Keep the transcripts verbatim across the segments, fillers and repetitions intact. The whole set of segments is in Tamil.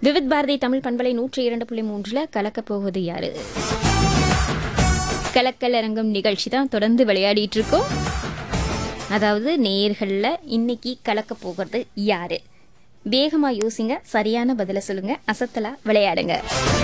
விவித் பாரதி தமிழ் பண்பலை நூற்றி இரண்டு புள்ளி மூன்றுல கலக்க போவது யாரு? கலக்கல் அரங்கம் நிகழ்ச்சி தான் தொடர்ந்து விளையாடிட்டு இருக்கோம். அதாவது நேயர்கள்ல இன்னைக்கு கலக்க போகிறது யாரு? வேகமா யோசிங்க, சரியான பதில சொல்லுங்க, அசத்தலா விளையாடுங்க.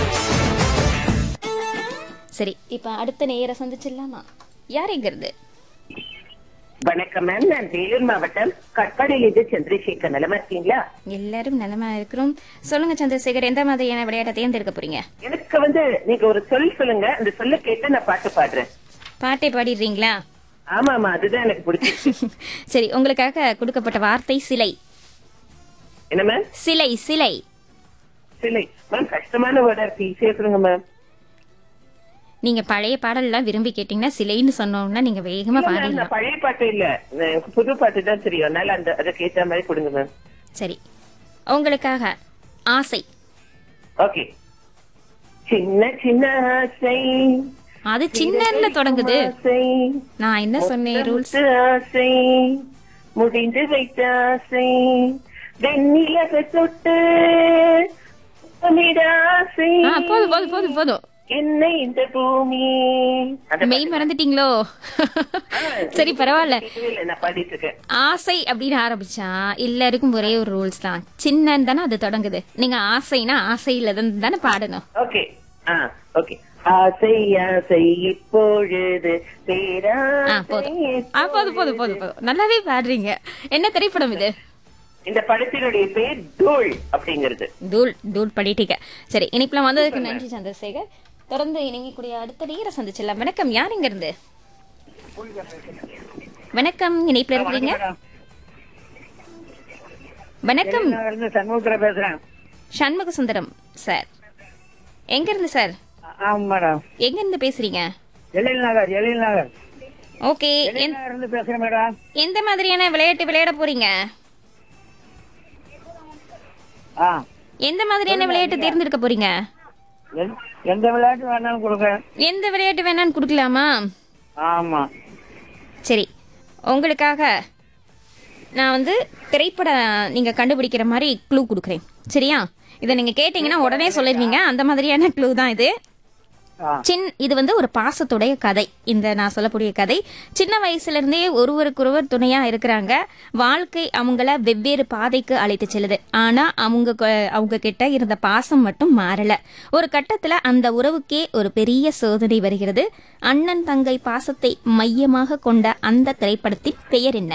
சரி, இப்ப அடுத்த நேயரை சந்திச்சிடலாமா? யாருங்கிறது? வணக்கம் மேம், நான் வேலூர் மாவட்டம் கட்பாடியிலிருந்து சந்திரசேகர். நலமா இருக்கீங்களா? எல்லாரும் நலமா இருக்கிறோம். சொல்லுங்க சந்திரசேகர், எந்த மாதிரியான விளையாட்டை தேர்ந்தெடுக்க போறீங்க? எனக்கு வந்து நீங்க ஒரு சொல் சொல்லுங்க, அந்த சொல்ல கேட்டு நான் பாட்டு பாடுறேன். பாட்டை பாடிடுறீங்களா? ஆமா ஆமா, அதுதான் எனக்கு பிடிச்சிருக்கு. சரி, உங்களுக்காக கொடுக்கப்பட்ட வார்த்தை சிலை. என்ன மேம்? சிலை சிலை சிலை. மேம் கஷ்டமான வேர்டா இருக்கு, ஈஸியா சொல்லுங்க மேம். நீங்க பழைய பாடல்லாம் விரும்பி கேட்டீங்கன்னா சிலைன்னு சொன்னோம்னா நீங்க வேகமா இல்ல மேம், பாடிடலாம். நான் பழைய பாட்டு இல்ல, எனக்கு புது பாட்டு தான் தெரியும். அதனால அந்த அதுக்கு ஏத்த மாதிரி கொடுங்க மேம். சரி, உங்களுக்காக ஆசை. ஓகே. சின்ன சின்ன ஆசை, அது சின்னன்னு தொடங்குது. ஆசை, நான் என்ன சொன்னேன்? ரூல்ஸ். முத்து ஆசை, முடிந்து வைத்த ஆசை, வெண்ணிலக தொட்டு ஆசை. போதும் போதும் போதும் போதும். என்ன இந்த பூமி. மெய் மறந்துட்டீங்களோ? சரி, பரவாயில்ல. நான் பாடிட்டு இருக்கேன். ஆசை அப்படின்னு ஆரம்பிச்சா எல்லாருக்கும் ஒரே ஒரு ரூல்ஸ் தான், சின்னன்னு தானே அது தொடங்குது. நீங்க ஆசைனா ஆசையில தானே பாடணும். ஓகே. ஆ ஓகே. ஆசை ஆசை இப்பொழுது ஆ, போதும். ஆ, போதும் போதும் போதும் போதும். நல்லாவே பாடுறீங்க. என்ன திரைப்படம் இது? இந்த படத்தினுடைய பேர் தூள் அப்படிங்கிறது. தூள் தூள் படிட்டீங்க. சரி, இனிப்புல வந்ததுக்கு நன்றி சந்திரசேகர். தொடர்ந்து இணைங்கக்கூடிய அடுத்த நேர சந்திச்சிடலாம். வணக்கம், யார் இங்க இருந்து? வணக்கம், இணைப்புல இருக்கிறீங்க? வணக்கம், சண்முகத்துல பேசுறேன். சண்முக சுந்தரம் சார். எங்க இருந்து சார்? ஆமா மேடம். எங்க இருந்து பேசுறீங்க? எழில் நகர். எழில் நகர். ஓகே, இருந்து பேசுறேன் மேடம். எந்த மாதிரியான விளையாட்டு விளையாட போறீங்க? எந்த மாதிரியான விளையாட்டு தேர்ந்தெடுக்க போறீங்க? எந்த விளையாட்டு வேணாலும் கொடுங்க. எந்த விளையாட்டு வேணாலும் கொடுக்கலாமா? ஆமா. சரி, உங்களுக்காக நான் வந்து திரைப்படம் நீங்க கண்டுபிடிக்கிற மாதிரி க்ளூ கொடுக்குறேன். சரியா? இதை நீங்க கேட்டீங்கன்னா உடனே சொல்லிடுவீங்க. அந்த மாதிரியான க்ளூ தான் இது. சின் இது வந்து ஒரு பாசத்துடைய கதை. இந்த நான் சொல்லக்கூடிய கதை சின்ன வயசுல இருந்தே ஒருவருக்கொருவர் துணையா இருக்கிறாங்க. வாழ்க்கை அவங்கள வெவ்வேறு பாதைக்கு அழைத்து செல்லுது. ஆனா அவங்க அவங்க கிட்ட இருந்த பாசம் மட்டும் மாறல. ஒரு கட்டத்துல அந்த உறவுக்கே ஒரு பெரிய சோதனை வருகிறது. அண்ணன் தங்கை பாசத்தை மையமாக கொண்ட அந்த திரைப்படத்தின் பெயர் என்ன?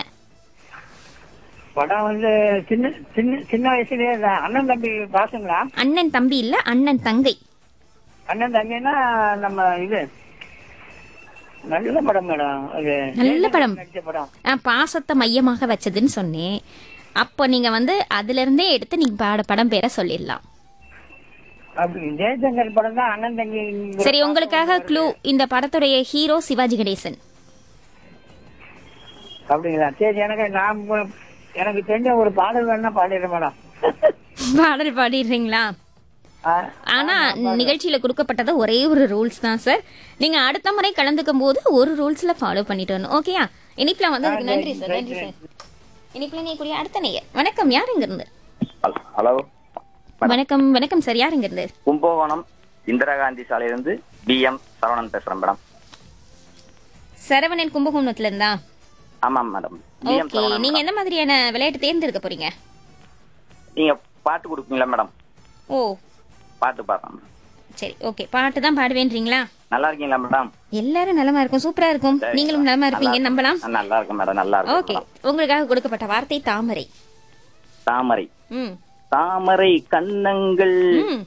படம் வந்து சின்ன சின்ன சின்ன வயசுலயே அண்ணன் தம்பி பாசங்களா? அண்ணன் தம்பி இல்ல, அண்ணன் தங்கை. அண்ணன் தம்பின்னா நம்ம இது நல்ல படம் மேடம். நல்ல படம். படம் பாசத்தை மையமாக வச்சதுன்னு சொன்னேன். அப்போ நீங்க வந்து அதுல இருந்தே எடுத்து நீங்க பாட படம் பேரை சொல்லிடலாம். அப்படி ஜெயசங்கர் படம் தான் அண்ணன் தங்கி. சரி, உங்களுக்காக க்ளூ, இந்த படத்துடைய ஹீரோ சிவாஜி கணேசன். அப்படிங்களா? சரி, எனக்கு நான் எனக்கு தெரிஞ்ச ஒரு பாடல் வேணா பாடிடுறேன் மேடம். பாடல் பாடிடுறீங்களா? ஆனா நிகழ்ச்சியில கொடுக்கப்பட்டது ஒரே ஒரு ரூல்ஸ் தான் சார். நீங்க அடுத்த முறை கலந்துக்கும் போது ஒரு ரூல்ஸ்ல ஃபாலோ பண்ணிட்டு வரணும். ஓகேயா? இனிப்புல வந்ததுக்கு நன்றி சார். நன்றி சார். இனிப்புல நீக்கூடிய அடுத்த நேயர். வணக்கம், யார் இங்க இருந்து? ஹலோ. வணக்கம். வணக்கம் சார், யார் இங்க இருந்து? கும்பகோணம் இந்திரா காந்தி சாலையிலிருந்து பி எம் சரவணன் பேசுறேன் மேடம். சரவணன் கும்பகோணத்துல இருந்தா? ஆமாம் மேடம். ஓகே, நீங்க என்ன மாதிரியான விளையாட்டு தேர்ந்தெடுக்க போறீங்க? நீங்க பாட்டு கொடுப்பீங்களா மேடம்? ஓ, பாட்டு பாடுறேன். சரி, ஓகே. பாட்டு தான் பாடுவேன்றீங்களா? நல்லா இருக்கீங்களா மேடம்? எல்லாரும் நலமா இருக்கும், சூப்பரா இருக்கும். நீங்களும் நலமா இருப்பீங்க நம்பலாம். நல்லா இருக்கும் மேடம். நல்லா இருக்கும். ஓகே, உங்களுக்காக கொடுக்கப்பட்ட வார்த்தை தாமரை. தாமரை. ம் தாமரை கண்ணங்கள்